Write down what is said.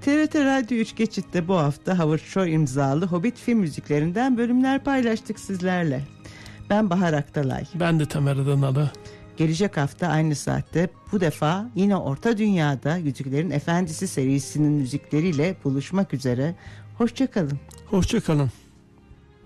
TRT Radyo 3 Geçit'te bu hafta Howard Shore imzalı Hobbit film müziklerinden bölümler paylaştık sizlerle. Ben Bahar Aktalay. Ben de Tamer Adanalı. Gelecek hafta aynı saatte bu defa yine Orta Dünya'da Yüzüklerin Efendisi serisinin müzikleriyle buluşmak üzere. Hoşça kalın. Hoşça kalın.